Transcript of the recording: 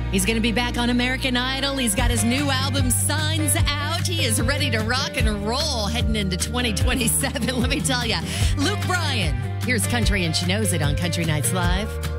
He's going to be back on American Idol. He's got his new album, Signs Out. He is ready to rock and roll heading into 2027. Let me tell you, Luke Bryan. Here's Country and She Knows It on Country Nights Live.